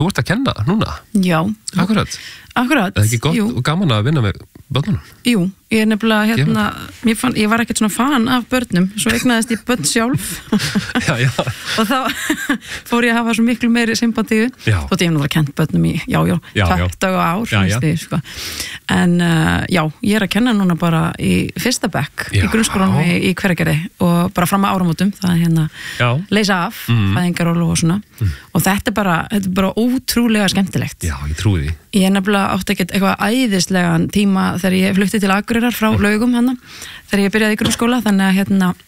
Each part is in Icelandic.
Þú ert að kenna núna? Já. Akkurat. Það er ekki gott og gaman að vinna með börnunum? Jú, ég nefnilega ég var ekkert svona fan af börnum, svo eignaðist ég börn sjálf já. og þá fór ég að hafa svo miklu meiri sympatíu, þótt ég hef náttúrulega kennt börnum í 20 ár sko. En ég er að kenna núna bara í fyrsta bekk í grunnskólanum í Hveragerði og bara fram að áramótum, það er leysa af fæðingarólu og svona og þetta er bara ótrúlega skemmtilegt. Já, ég trúi því. Ég nefnilega átti ekkert eitthvað æðislegan tíma þegar ég flutti til Akureyrar frá Laugum þegar ég byrjaði í grunnskóla, þannig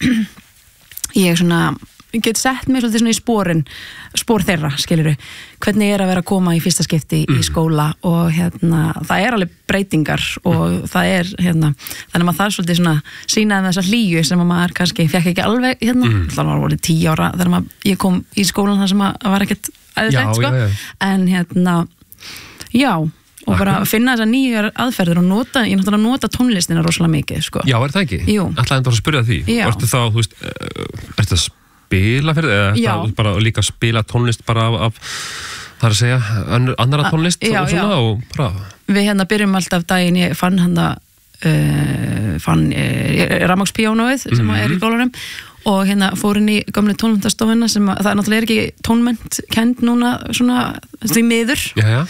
að ég get sett mig svolítið svona í spór þeirra, skilurðu, hvernig er að vera að koma í fyrsta skipti í skóla og það er alveg breytingar og það er þannig að maður þarf svolítið svona sýnaði með þessa hlýju sem maður kannski fekk ekki alveg það var alveg 10 ára þegar ég kom í skólan þar sem að var ekkert æðislegt sko, en og bara finna þessar nýjar aðferðir og ég náttúrulega nota tónlistina rosalega mikið sko. Já, er það ekki? Jú. Ætlaði bara að spyrja því. Já. Ertu þá, þú veist, ertu að spila fyrir þig eða bara líka að spila tónlist bara af það að segja, annara tónlist og svona og bara... Við byrjum alltaf daginn, ég fann rafmagnspíanóið sem er í skólanum og fór inn í gömlu tónmenntarstofuna sem það náttúrulega er ekki tónmennt kend núna svona því miður.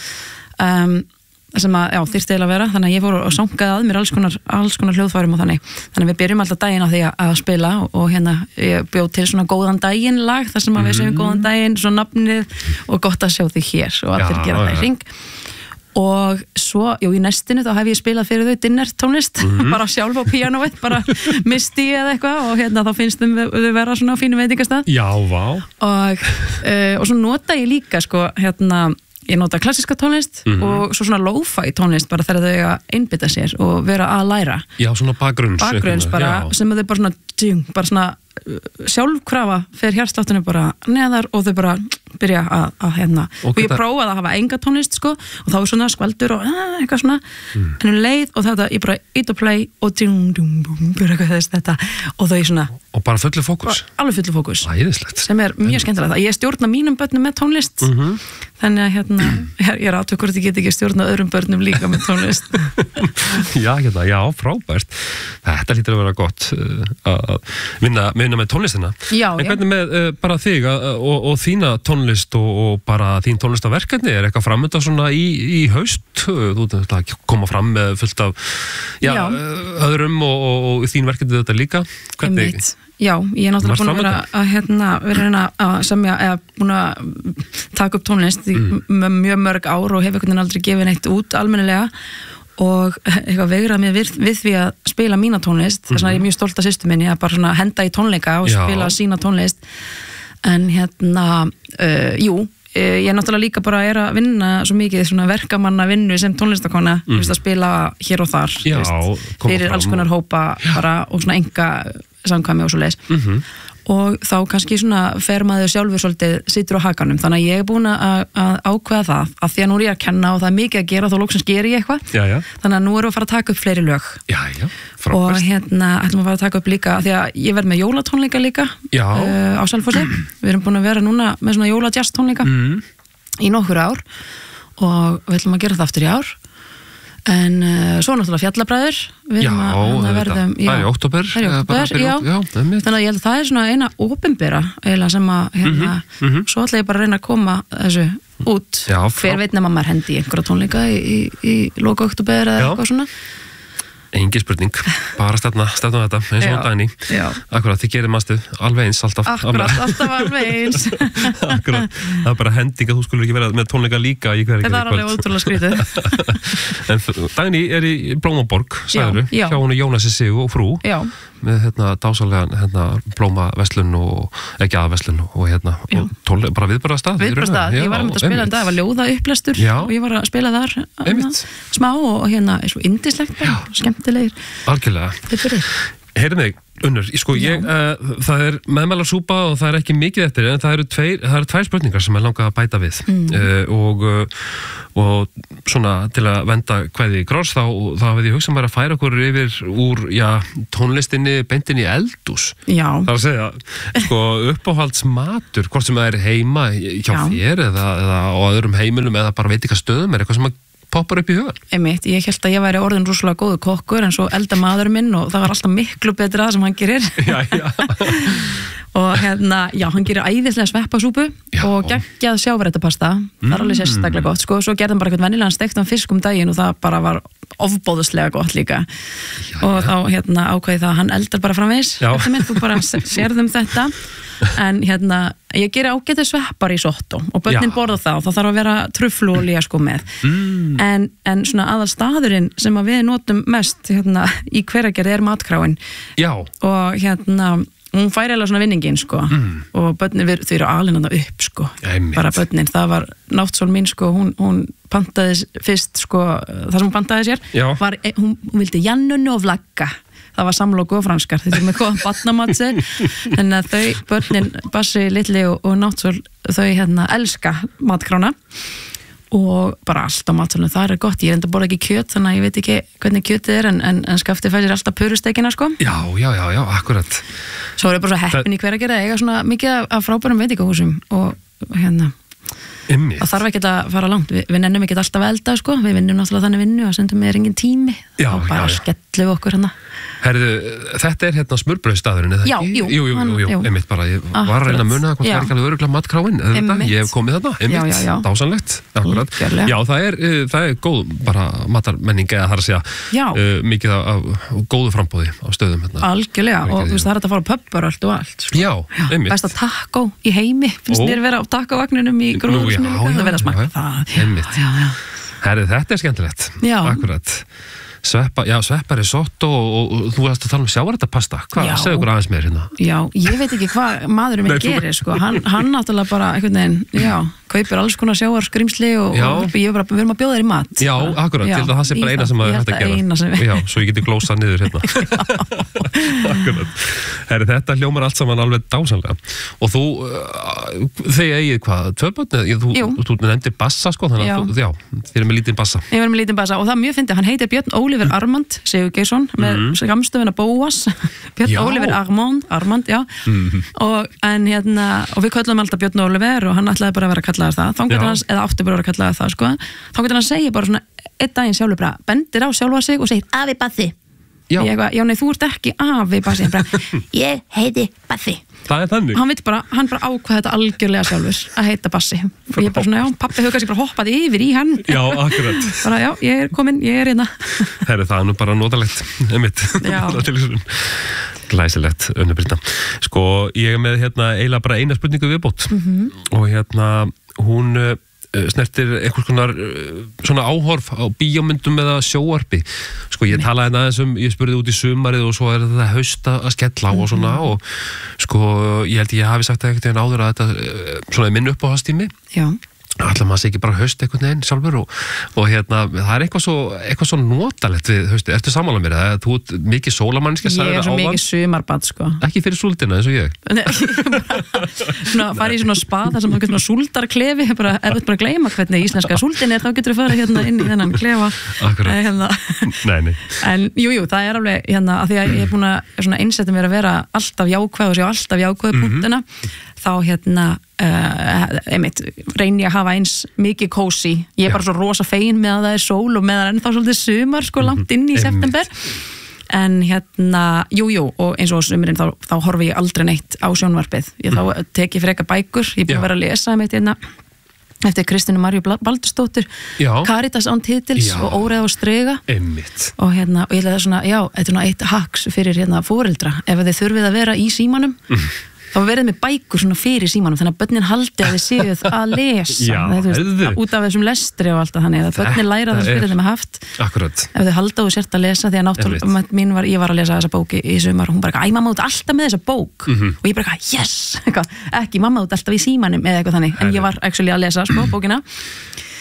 Sem að, þyrfti eiginlega að vera, þannig að ég fór og sangaði að mér alls konar hljóðfærum og þannig að við byrjum alltaf daginn á því að spila og ég bjóð til svona góðan daginn lag þar sem að við segjum góðan daginn, svo nafnið og gott að sjá þig hér og allir gera það í hring og svo, í næstinu þá hef ég spilað fyrir þau dinner tónlist, bara sjálf á píanóið, bara misti eða eitthvað og þá finnst þau vera svona á fínu veitingastað. Já, vá. Og svo nota ég líka sko, ég nota klassíska tónlist og svo svona lo-fi tónlist bara þegar þau að einbytta sér og vera að læra. Já, svona bakgrunns bara, sem þau bara svona sjálfkrafa fer hjartsláttunum bara neðar og þau bara byrja að og ég prófaði að hafa enga tónlist sko og þá er svona skvaldur og eitthvað svona en leið og þetta ég bara ít og play og þetta og þau svona og bara fullu fókus alveg fullu fókus sem er mjög skemmtilegt ég stjórna mínum börnum með tónlist þannig að ég er aðtökur að ég get ekki stjórna öðrum börnum líka með tónlist já, frábært þetta lítur að vera gott að vinna með tónlistina en hvernig með bara þig og þína tónlist og bara þín tónlistaverkefni er eitthvað framönda svona í haust þú koma fram með fullt af öðrum og þín verkefni þetta líka hvernig Já, ég er náttúrulega búin að vera að semja eða búin að taka upp tónlist með mjög mörg ár og hef einhvern veginn aldrei gefið neitt út almennilega og eitthvað veigrað mér við því að spila mína tónlist þess vegna er ég mjög stolt af systur minni að bara svona henda í tónleika og spila sína tónlist en ég náttúrulega líka bara er að vinna svo mikið svona verkamanna vinnu sem tónlistakona að spila hér og þar fyrir alls konar hópa bara, og svona enga samkvæmi og svo leis og þá kannski svona fer maður sjálfur svolítið situr á hakanum þannig að ég er búin að ákveða það að því að nú er ég að kenna og það er mikið að gera þá loksins ger ég eitthvað þannig að nú erum við að fara að taka upp fleiri lög og ætlum að fara að taka upp líka því að ég verð með jólatónleika líka á Selfossi við erum búin að vera núna með svona jólajazz tónleika í nokkur ár og við ætlum að gera það aftur í ár en svo náttúrulega Fjallabræður það er í október þannig að ég held að það er svona eina opinbera sem að svo ætla ég bara að reyna að koma þessu út hver veit nema maður hendi í einhverja tónleika í loka október eða eitthvað svona engin spurning, bara stefna þetta eins og dæni, akkurat þið gerir maður alveg eins alltaf alltaf alveg eins akkurat, það er bara hending að þú skulle ekki vera með tónleika líka í hverju það er alveg ótrúlega skrítið en Dagný er í Blómaborg sagður, hjá hún Jónasi Sigu og frú með dásalega blómaverslun og ekki aðverslun og bara viðburðastað ég var að spila það var ljóða upplestur og ég var að spila þar smá og er svo indislegt skemmtilegir algjörlega Heyrðu mig, Unnur, það meðmælarsúpa og það ekki mikið eftir, en það eru tvær spurningar sem langað að bæta við og svona til að venda kveði í gross, þá hefði ég hugsað mér að færa okkur yfir úr tónlistinni beintin í eldhús. Já. Það að segja, uppáhaldsmatur, hvort sem það heima hjá þér eða á öðrum heimilum eða bara veitingastöðum, eitthvað sem að poppar upp í hugan. Einmitt, ég held að ég væri orðin rosalega góður kokkur en svo elda maður minn og það var alltaf miklu betra það sem hann gerir. Og hann gerir æðislega sveppasúpu og geggjað sjávarréttapasta. Það alveg sérstaklega gott, Svo gerði hann bara eitthvað venjulegan steiktan fisk daginn og það bara var ofbóðslega gott líka. Og þá ákveði það að hann eldar bara framvegis. Þú bara sérðum þetta. En ég gerir ágætið sveppar í sotto og börnin borða það og það þarf að vera trufluolía með. En svona aðal staðurinn sem að við notum mest í Hveragerði matkráin. Og hún fær eiginlega svona vinningin og börnin, þau eru alinn að upp bara börnin, það var náttsól mín hún pantaði fyrst það sem hún pantaði sér var, hún vildi jannunni og flagga. Það var samloku og franskar, þau með góðan batnamatser, þannig að þau, börnin, Bassi, Lilli og Náttsól, þau elska matkrána og bara allt á matsölunum, það gott, ég enda borða ekki kjöt, þannig að ég veit ekki hvernig kjötið en Skafti fær sér alltaf purusteikina Já, akkurat. Svo er bara svo heppin í Hveragerði að eiga svona mikið af frábærum veitingahúsum og það þarf ekki að fara langt, við nennum ekki alltaf að elda við vinnum náttúrulega þannig vinnu og sendum með engin tími og bara skellum okkur Herðu, þetta smurbrauðsstaðurinn, eða ekki? Jú, einmitt bara, ég var að reyna að muna hvort það ekki alveg örugglega matkráin, ég hef komið þarna, dásanlegt, akkurat. Já, það er góð bara matarmenning eða það að segja mikið af góðu frambóði á stöðum. Algjörlega, og þú veist, það er að fara á pöppar og allt. Já, einmitt. Besta taco í heimi, finnst mér vera á tacovagninum í Gróðhúsinu, það verða að smakka það. Einmitt. Herðu, þetta skemmtilegt, akkurat. Sveppar risotto og þú varst að tala sjávarréttapasta. Hvað, segðu okkur aðeins meir hérna? Já, ég veit ekki hvað maðurinn minn gerir, Hann náttúrulega bara einhvern veginn, kaupir alls konar sjávarskrimsli og við erum að bjóða þér í mat. Já, akkurat, til það sé bara eina sem maður hægt að gera. Já, svo ég geti glósað niður hérna. Akkurat. Herri, þetta hljómar allt saman alveg dásamlega. Og þú, þegar eigið hvað, 2 börn? Þú nefndi bassa, þannig að þið erum með lítinn bassa. Ég er með lítinn bassa og það mjög fyndið, hann heitir Björn Oliver Armand Sigurgeirsson með skamstöfuna Bóas Björn Oliver Armand og við köllum alltaf Björn Oliver og hann ætlaði bara að vera að kalla það þá getur hans, eða átti bara að vera að kalla það þá getur hann að segja bara svona einn daginn sjálfur bara bendir á sjálfa sig og segir afi Bassi já nei þú ert ekki afi Bassi ég heiti Bassi það er þannig hann bara ákvað þetta algjörlega sjálfur að heita Bassi og ég bara svona pappi hefur kannski bara hoppað yfir í hann akkurat bara ég er komin, ég er hérna Herri, það er nú bara notalegt glæsilegt, Unnur Birna ég er með eiginlega bara eina spurningu viðbót og hún snertir einhvers konar svona áhorf á bíómyndum eða sjóarpi ég talaði aðeins ég spurði út í sumarið og svo er þetta haust að skella á og svona og ég held ég hafi sagt það ekkert áður að þetta svona er minn uppáhaldstími allar maður sé ekki bara haust einhvern veginn sjálfur og það er eitthvað svo notalegt við hausti, ertu sammála mér að þú ert mikið sólamannskja ég er svo mikið sumarbadd ekki fyrir súldina eins og ég fara í svona spa þar sem það getur svona súldarklefi ef þú bara að gleyma hvernig íslenska súldin er þá getur þú fara inn í þennan klefa en jú, það er alveg að því að ég er búin að einsetja mér að vera alltaf jákvæð og sjá alltaf jákvæð punktina þá einmitt, reyni að hafa eins mikið kósi, ég er bara svo rosa fegin með að það er sól og meðan ennþá svolítið sumar langt inn í september en jú, og eins og sumurinn þá horfi ég aldrei neitt á sjónvarpið þá tek ég frekar bækur, ég búið að vera að lesa eftir Kristínu Marju Baldursdóttur Caritas án titils og Óreða og strega og ég held að það er svona þetta er eitt hacks fyrir foreldra ef þið þurfið að vera í símanum þá verðið með bækur svona fyrir símanum þannig að börnin haldi að þið séuð að lesa út af þessum lestri og allt þannig að börnin læra þess fyrir þeim að haft ef þau halda og sért að lesa því að náttúrulega mín ég var að lesa þessa bók í sumar og hún bara mamma út alltaf með þessa bók og ég bara yes, ekki mamma út alltaf í símanum eða eitthvað þannig en ég var actually að lesa bókina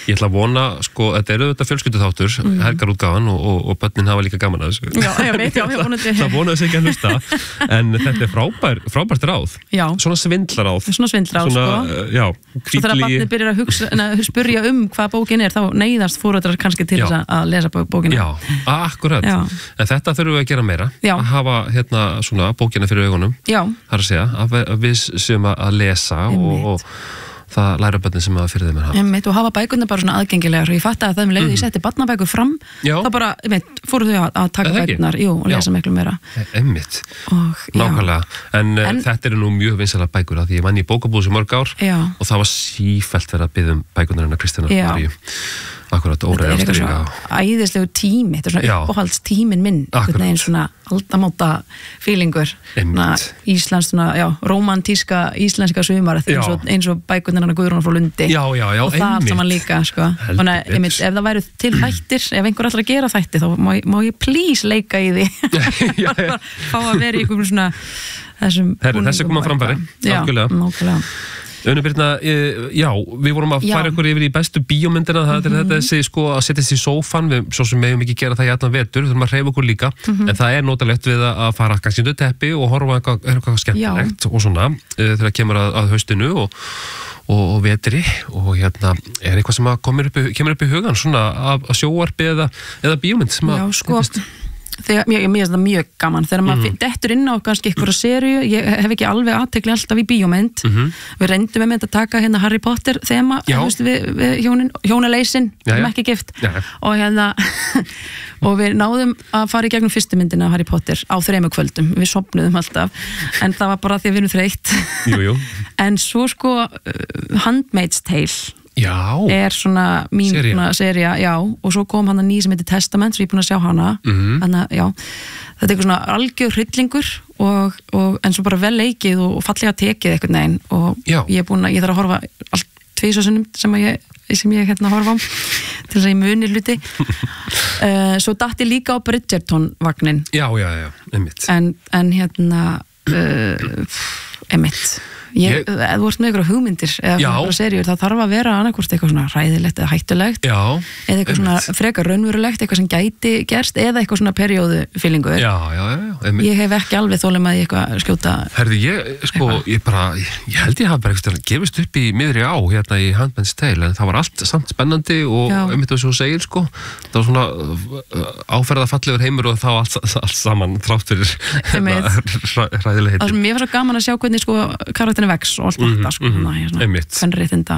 Ég ætla að vona, sko, þetta þetta fjölskylduþáttur, helgarútgáfan og börnin hafa líka gaman að þessu. Já, ég veit, já, það vona þess ekki að hlusta, en þetta frábært ráð. Já. Svona svindlaráð. Sko. Já, svo þegar barnið byrjar að spyrja hvað bókin þá neyðast foreldrar kannski til þess að lesa bókina. Já, akkurat. Já. En þetta þurfum við að gera meira. Já. Að hafa svona bókina fyrir augunum. Já. Það að segja, að við séum að lesa og það læra börnin sem að fyrir þeim hafa. Og hafa bækurnar bara svona aðgengilegar og ég fatt að það leiði ég setti barnabækur fram þá bara, fóru þau að taka bækurnar og lesa miklu meira. Einmitt, nákvæmlega. En þetta eru nú mjög vinsælar bækur að því ég vann í bókabúð sem mörg ár og það var sífellt verið að biðja bækurnar hennar Kristínar Maríu. Akkurat, þetta er eitthvað svona æðislegu tími, þetta er svona uppáhaldstímin minn, einhvern veginn svona aldamáta fílingur, íslensk svona, rómantíska íslenska sumar, eins og bækurnar hennar Guðrúnar frá Lundi og það allt saman líka, sko. Þannig ef það væru til þættir, ef einhver ætlar að gera þætti, þá má ég please leika í því fá að vera í einhverjum svona þessum búningum. Þessi koma framfæri, nákvæmlega. Önnu Birna, við vorum að fara ykkur yfir í bestu bíómyndina, það er þetta þessi sko að setjast í sófan, við svo sem megum ekki gera það í allan vetur, þurfum að hreyfa okkur líka, en það er notalegt við að fara kannski undir teppi og horfa eitthvað skemmtilegt og svona þegar kemur að haustinu og vetri og er eitthvað sem kemur upp í hugan svona að sjóvarpi eða bíómynd sem að mér finnst það mjög gaman þegar maður dettur inn á kannski einhverja seríu, ég hef ekki alveg athygli alltaf í bíómynd, við reyndum að taka hérna Harry Potter þema við hjónaleysin sem ekki gift og við náðum að fara í gegnum fyrstu myndina Harry Potter á 3 kvöldum, við sofnuðum alltaf en það var bara því að við erum þreytt en svo sko Handmaid's Tale er svona mín sería og svo kom hann að ný sem heitir Testament sem ég er búin að sjá hana þetta er eitthvað svona algjör hryllingur en svo bara vel leikið og fallega tekið einhvern veginn og ég þarf að horfa allt 2 sinnum sem ég horfa á til þess að ég muni hluti svo datt ég líka á Bridgerton vagnin einmitt en einmitt þú vorst með ykkur hugmyndir eða seríur, það þarf að vera annarkvort eitthvað svona hræðilegt eða hættulegt eða eitthvað svona frekar raunverulegt eitthvað sem gæti gerst eða eitthvað svona periódu fílingur ég hef ekki alveg þólum að ég eitthvað skjóta Herði, ég held ég hafa bara eitthvað gefist upp í miðri á hérna í Handmaid's Tale en það var allt samt spennandi og einmitt þess að þú segir sko það var svona áferðafallegur heimur og þá allt saman þrátt fyrir hræðileg heitir Mér var svo gaman að sjá hvernig sko karakterin vex og allt þetta sko fennréttinda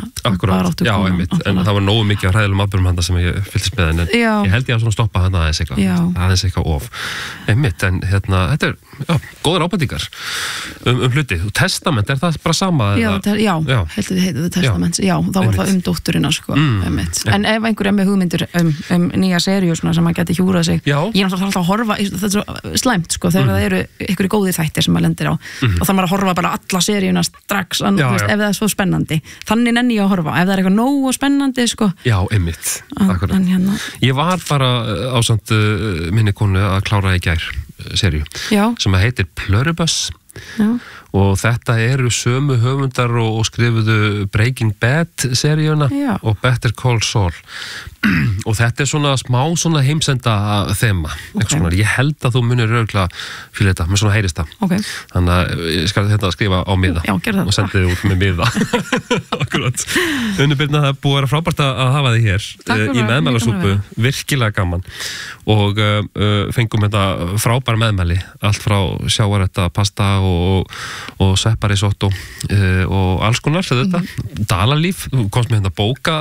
en það var nógu mikið af hræðilegum atburðum handa sem ég fylgist með en ég held ég að svona stoppa hana aðeins eitthvað of einmitt en þetta er góðar ábendingar hluti og Testament, er það bara sama? heldur þið heitið Testament þá var það dótturina sko en ef einhver með hugmyndir nýja seríu sem að geti hjúrað sig ég er alltaf að horfa, þetta er svo slæmt sko þegar það eru einhverju góðir þættir sem maður lendir á og þá maður að horfa bara alla seríuna strax ef það er svo spennandi þannig nenni ég að horfa, ef það er eitthvað nógu spennandi sko einmitt ég var bara ásamt minni konu að klára í gær seríu sem heitir Pluribus og þetta eru sömu höfundar og skrifuðu Breaking Bad seríuna og Better Call Saul og þetta er svona smá svona heimsenda þema ég held að þú munir örugglega fyrir þetta, með svona heyrista þannig að ég skal þetta skrifa á miða og sendi þið út með miða akkurat Önnu Birna, það er búið að vera frábært að hafa þið hér í meðmælasúpu, virkilega gaman og fengum þetta frábæra meðmæli allt frá sjávaretta, pasta og sepparisotto og alls konar dalalíf, þú komst með bóka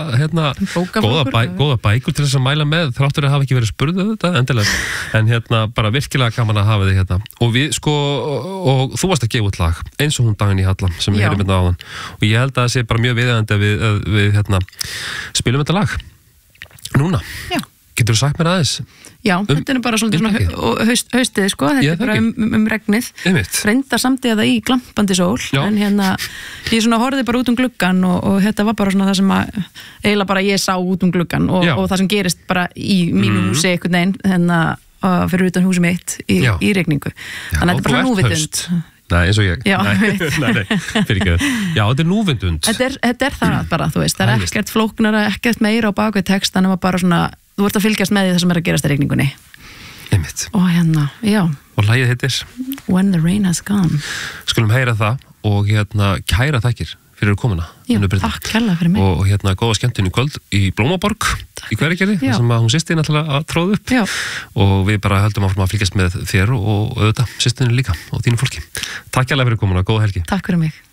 góða bækur til þess að mæla með þráttur að hafa ekki verið spurðið þetta endilega en bara virkilega gaman að hafa þig og við sko og þú varst að gefa út lag eins og hún Daginn í Hallam sem við heyrum áðan og ég held að það sé bara mjög viðeigandi að við spilum þetta lag núna Getur þú sagt mér aðeins? Já, þetta er bara svolítið svona haustið sko, þetta er bara regnið reyndar samtíða það í glampandi sól en ég svona horfði bara út gluggan og þetta var bara svona það sem að eiginlega bara ég sá út gluggan og það sem gerist bara í mínu húsi einhvern veginn fyrir utan húsi mitt í regningu þannig að þetta er bara núvitund Nei, eins og ég. Já, nei, fyrir ekki. Já, þetta núvindund. Þetta það bara, þú veist, það ekkert flóknara, ekkert meira á bakvið text, þannig að bara svona, þú ert að fylgjast með því það sem að gerast í rigningunni. Einmitt. Og já. Og lagið heitir? When the Rain Has Gone. Skulum heyra það og kæra þakkir fyrir komuna. Já, takk kærlega fyrir mig. Og góða skemmtun í kvöld í Blómaborg í Hveragerði, þar sem hún systir náttúrulega að tróða upp. Já. Og við bara höldum áfram að fylgjast með þér og auðvitað systirinu líka og þínu fólki. Takk kærlega fyrir komuna, góða helgi. Takk fyrir mig.